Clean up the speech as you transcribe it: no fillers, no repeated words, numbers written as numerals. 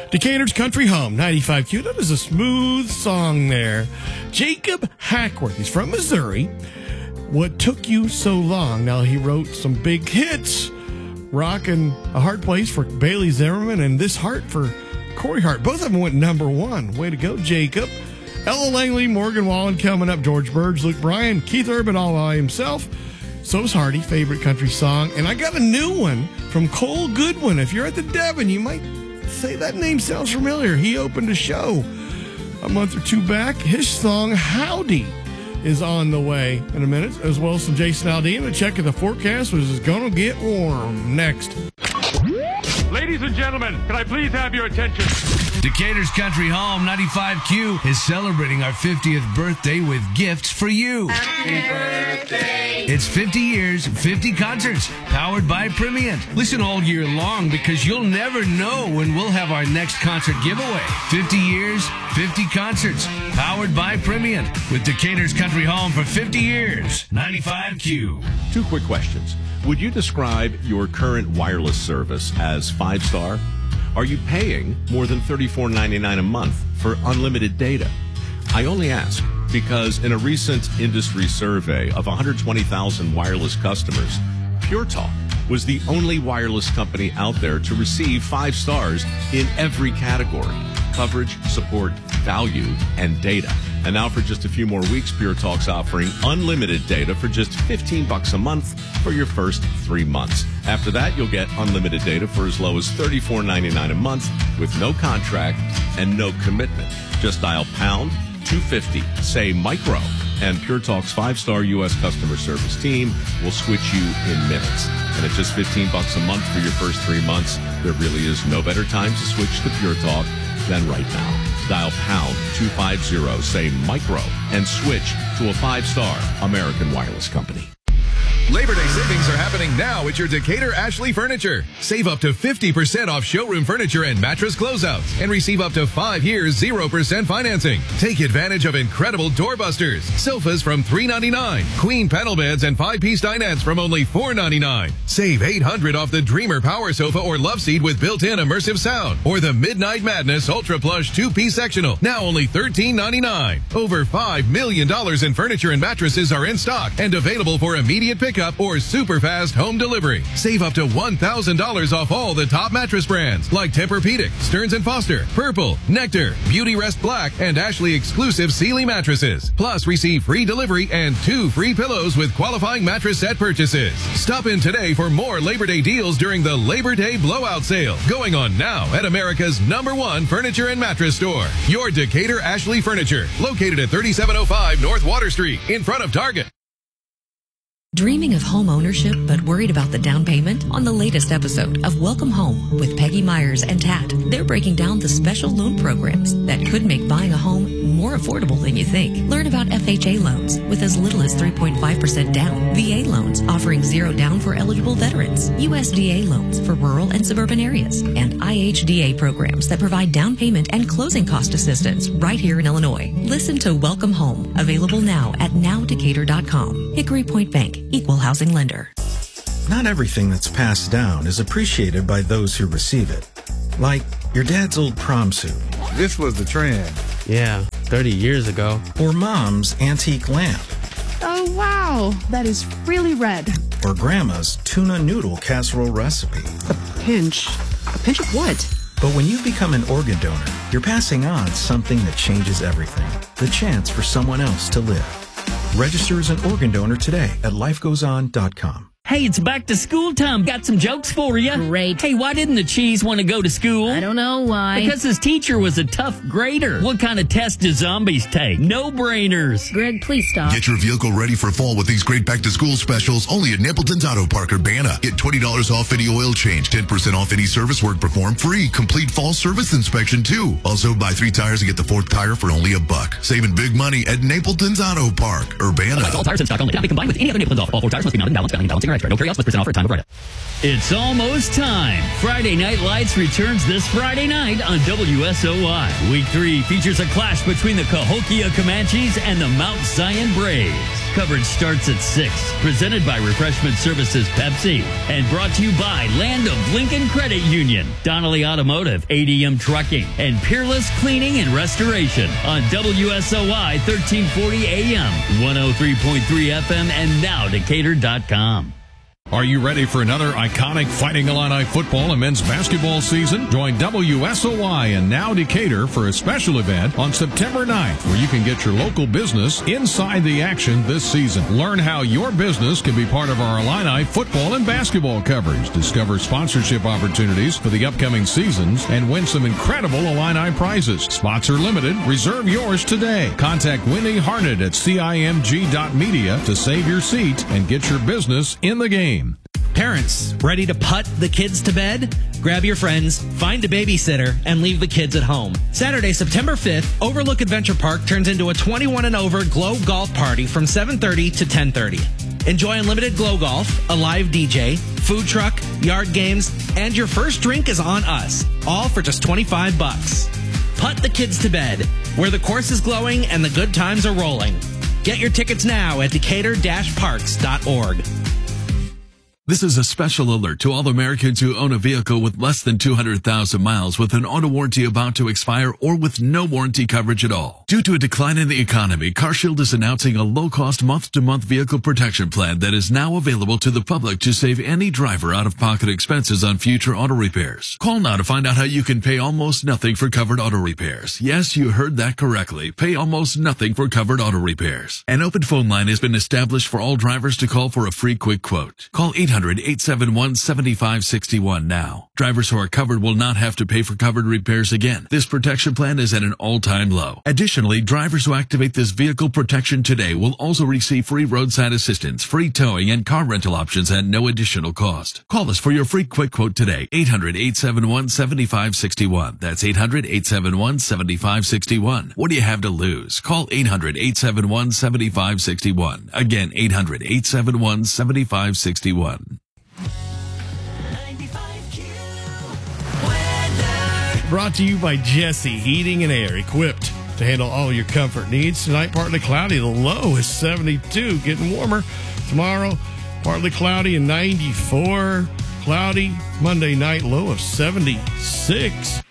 Decatur's Country Home, 95Q. That is a smooth song there. Jacob Hackworth, he's from Missouri. What Took You So Long? Now, he wrote some big hits. Rockin' A Hard Place for Bailey Zimmerman and This Heart for Corey Hart. Both of them went #1. Way to go, Jacob. Ella Langley, Morgan Wallen coming up. George Burge, Luke Bryan, Keith Urban all by himself. So's Hardy, favorite country song. And I got a new one from Cole Goodwin. If you're at the Devon, you might say that name sounds familiar. He opened a show a month or two back. His song, Howdy, is on the way in a minute, as well as some Jason Aldean. A check of the forecast, which is going to get warm. Next. Ladies and gentlemen, can I please have your attention? Decatur's Country Home 95Q is celebrating our 50th birthday with gifts for you. Happy birthday. It's 50 years, 50 concerts, powered by Primient. Listen all year long because you'll never know when we'll have our next concert giveaway. 50 years, 50 concerts, powered by Primient. With Decatur's Country Home for 50 years. 95Q. 2 quick questions. Would you describe your current wireless service as 5-star? Are you paying more than $34.99 a month for unlimited data? I only ask because in a recent industry survey of 120,000 wireless customers, Pure Talk was the only wireless company out there to receive 5 stars in every category: coverage, support, value, and data. And now for just a few more weeks, Pure Talk's offering unlimited data for just $15 a month for your first 3 months. After that, you'll get unlimited data for as low as $34.99 a month with no contract and no commitment. Just dial pound 250, say micro, and Pure Talk's 5-star U.S. customer service team will switch you in minutes. And at just $15 a month for your first 3 months, there really is no better time to switch to Pure Talk than right now. Dial pound 250, say micro, and switch to a 5-star American wireless company. Labor Day savings are happening now at your Decatur Ashley Furniture. Save up to 50% off showroom furniture and mattress closeouts and receive up to 5 years 0% financing. Take advantage of incredible doorbusters, sofas from $399, queen panel beds and 5-piece dinettes from only $499. Save $800 off the Dreamer Power Sofa or Love Seat with built-in immersive sound, or the Midnight Madness Ultra Plush 2-piece sectional, now only $1399. Over $5 million in furniture and mattresses are in stock and available for immediate pickup or super fast home delivery. Save up to $1,000 off all the top mattress brands like Tempur-Pedic, Stearns & Foster, Purple, Nectar, Beauty Rest Black, and Ashley exclusive Sealy mattresses. Plus, receive free delivery and 2 free pillows with qualifying mattress set purchases. Stop in today for more Labor Day deals during the Labor Day Blowout Sale, going on now at America's #1 furniture and mattress store. Your Decatur Ashley Furniture, located at 3705 North Water Street, in front of Target. Dreaming of home ownership but worried about the down payment? On the latest episode of Welcome Home with Peggy Myers and Tat, they're breaking down the special loan programs that could make buying a home more affordable than you think. Learn about FHA loans with as little as 3.5% down, VA loans offering 0 down for eligible veterans, USDA loans for rural and suburban areas, and IHDA programs that provide down payment and closing cost assistance right here in Illinois. Listen to Welcome Home, available now at nowdecatur.com. Hickory Point Bank, equal housing lender. Not everything that's passed down is appreciated by those who receive it. Like your dad's old prom suit. This was the trend. Yeah, 30 years ago. Or mom's antique lamp. Oh, wow. That is really red. Or grandma's tuna noodle casserole recipe. A pinch. A pinch of what? But when you become an organ donor, you're passing on something that changes everything. The chance for someone else to live. Register as an organ donor today at lifegoeson.com. Hey, it's back to school time. Got some jokes for you. Great. Hey, why didn't the cheese want to go to school? I don't know why. Because his teacher was a tough grader. What kind of test do zombies take? No-brainers. Greg, please stop. Get your vehicle ready for fall with these great back-to-school specials only at Napleton's Auto Park, Urbana. Get $20 off any oil change, 10% off any service work performed, free. Complete fall service inspection, too. Also, buy 3 tires and get the 4th tire for only $1. Saving big money at Napleton's Auto Park, Urbana. All tires in stock only. Cannot be combined with any other Napleton's off. All 4 tires must be mounted, balanced, balancing, or extra. No carry-outs must present offer at time of write-up. It's almost time. Friday Night Lights returns this Friday night on WSOY. Week 3 features a clash between the Cahokia Comanches and the Mount Zion Braves. Coverage starts at 6. Presented by Refreshment Services Pepsi. And brought to you by Land of Lincoln Credit Union, Donnelly Automotive, ADM Trucking, and Peerless Cleaning and Restoration on WSOY 1340 AM, 103.3 FM, and now Decatur.com. Are you ready for another iconic Fighting Illini football and men's basketball season? Join WSOY and Now Decatur for a special event on September 9th where you can get your local business inside the action this season. Learn how your business can be part of our Illini football and basketball coverage. Discover sponsorship opportunities for the upcoming seasons and win some incredible Illini prizes. Spots are limited. Reserve yours today. Contact Winnie Harnett at CIMG.media to save your seat and get your business in the game. Parents, ready to put the kids to bed? Grab your friends, find a babysitter, and leave the kids at home. Saturday, September 5th, Overlook Adventure Park turns into a 21 and over Glow Golf Party from 7:30 to 10:30. Enjoy unlimited Glow Golf, a live DJ, food truck, yard games, and your first drink is on us. All for just $25. Put the kids to bed, where the course is glowing and the good times are rolling. Get your tickets now at Decatur-Parks.org. This is a special alert to all Americans who own a vehicle with less than 200,000 miles with an auto warranty about to expire or with no warranty coverage at all. Due to a decline in the economy, CarShield is announcing a low-cost month-to-month vehicle protection plan that is now available to the public to save any driver out-of-pocket expenses on future auto repairs. Call now to find out how you can pay almost nothing for covered auto repairs. Yes, you heard that correctly. Pay almost nothing for covered auto repairs. An open phone line has been established for all drivers to call for a free quick quote. Call 800-871-7561 now. Drivers who are covered will not have to pay for covered repairs again. This protection plan is at an all-time low. Additionally, drivers who activate this vehicle protection today will also receive free roadside assistance, free towing, and car rental options at no additional cost. Call us for your free quick quote today. 800-871-7561. That's 800-871-7561. What do you have to lose? Call 800-871-7561. Again, 800-871-7561. Brought to you by Jesse Heating and Air, equipped to handle all your comfort needs. Tonight, partly cloudy. The low is 72, getting warmer. Tomorrow, partly cloudy and 94. Cloudy. Monday night, low of 76.